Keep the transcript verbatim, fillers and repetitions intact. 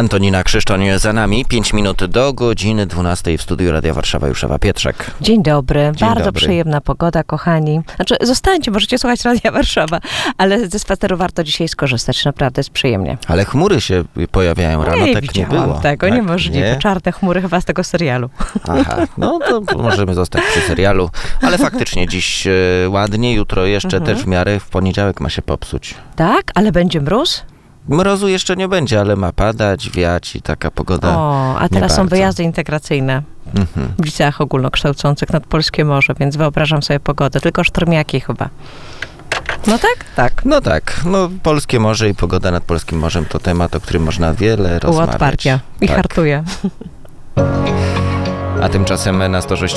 Antonina Krzysztoń za nami. Pięć minut do godziny dwunastej w studiu Radia Warszawa już Ewa Pietrzak. Dzień dobry. Dzień Bardzo dobry. przyjemna pogoda, kochani. Znaczy, zostańcie, możecie słuchać Radia Warszawa, ale ze spaceru warto dzisiaj skorzystać. Naprawdę jest przyjemnie. Ale chmury się pojawiają rano, nie tak nie widziałam było. tego, tak, niemożliwe. nie? Czarne chmury chyba z tego serialu. Aha, no to możemy zostać przy serialu. Ale faktycznie dziś e, ładnie, jutro jeszcze Mhm. też w miarę, w poniedziałek ma się popsuć. Tak? Ale będzie mróz? Mrozu jeszcze nie będzie, ale ma padać, wiać i taka pogoda. O, a nie teraz są bardzo. wyjazdy integracyjne Mhm. w liceach ogólnokształcących nad Polskie Morze, więc wyobrażam sobie pogodę. Tylko sztormiaki chyba. No tak? Tak. No tak, no Polskie Morze i pogoda nad Polskim Morzem to temat, o którym można wiele U rozmawiać. odparcia. I Tak. hartuje. A tymczasem na sto sześć